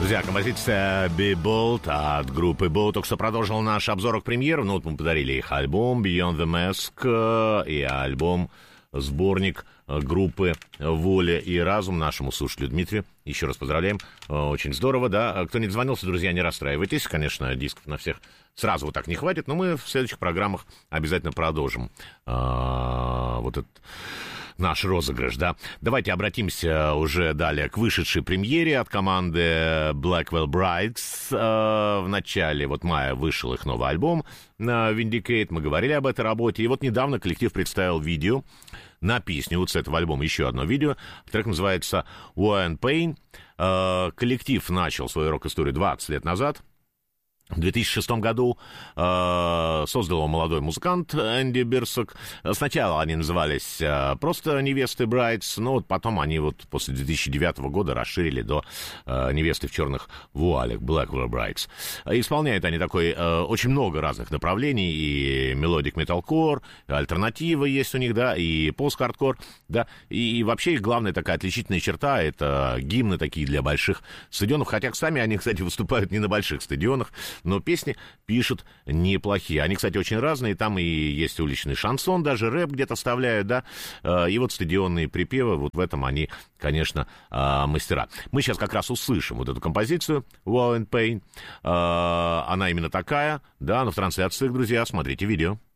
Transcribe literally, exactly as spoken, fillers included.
Друзья, композиция Be Bold от группы Bold только что продолжил наш обзор к премьерам. Ну, вот мы подарили их альбом Beyond the Mask и альбом, сборник группы «Воля и разум» нашему слушателю Дмитрию. Еще раз поздравляем. Очень здорово, да. Кто не дозвонился, друзья, не расстраивайтесь. Конечно, дисков на всех сразу вот так не хватит, но мы в следующих программах обязательно продолжим а, вот этот наш розыгрыш, да. Давайте обратимся уже далее к вышедшей премьере от команды Blackwell Brides. В начале вот мая вышел их новый альбом Vindicate. Мы говорили об этой работе. И вот недавно коллектив представил видео на песню вот с этого альбома. Еще одно видео. Трек называется War and Pain. Коллектив начал свою рок-историю двадцать лет назад. В две тысячи шестом году э, создал его молодой музыкант Энди Бирсок. Сначала они назывались э, просто «Невесты Брайтс», но вот потом они вот после две тысячи девятого года расширили до э, «Невесты в черных вуалях» Blackwell Brides. Исполняют они такой э, очень много разных направлений, и мелодик металкор, альтернатива есть у них, да, и пост-хардкор, да, и, и вообще их главная такая отличительная черта — это гимны такие для больших стадионов, хотя сами они, кстати, выступают не на больших стадионах, но песни пишут неплохие. Они, кстати, очень разные. Там и есть уличный шансон, даже рэп где-то вставляют, да. И вот стадионные припевы, вот в этом они, конечно, мастера. Мы сейчас как раз услышим вот эту композицию War and Pain. Она именно такая, да, но в трансляциях, друзья, смотрите видео.